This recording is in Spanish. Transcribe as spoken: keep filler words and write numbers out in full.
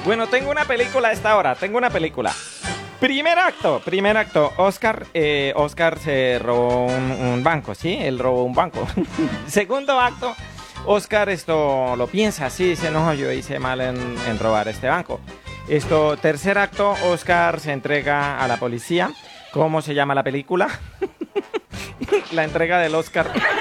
Bueno, tengo una película a esta hora, tengo una película. Primer acto, primer acto. Oscar, eh, Oscar se robó un, un banco, ¿sí? Él robó un banco. Segundo acto, Oscar esto lo piensa, sí, dice, no, yo hice mal en, en robar este banco. Esto, tercer acto, Oscar se entrega a la policía. ¿Cómo se llama la película? La entrega del Oscar.